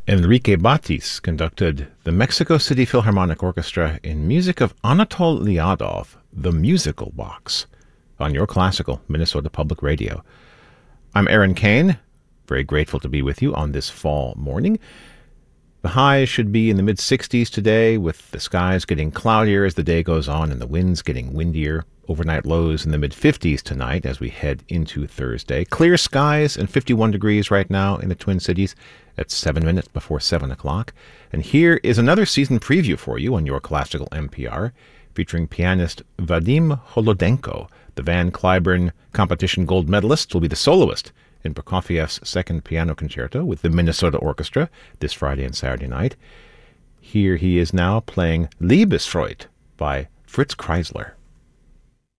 Enrique Batis conducted the Mexico City Philharmonic Orchestra in music of Anatol Liadov, The Musical Box, on your classical Minnesota Public Radio. I'm Aaron Kane, very grateful to be with you on this fall morning. The highs should be in the mid-60s today, with the skies getting cloudier as the day goes on and the winds getting windier. Overnight lows in the mid-50s tonight as we head into Thursday. Clear skies and 51 degrees right now in the Twin Cities at 7 minutes before 7 o'clock. And here is another season preview for you on your classical NPR, featuring pianist Vadim Holodenko. The Van Cliburn competition gold medalist will be the soloist in Prokofiev's second piano concerto with the Minnesota Orchestra this Friday and Saturday night. Here he is now playing Liebesfreud by Fritz Kreisler.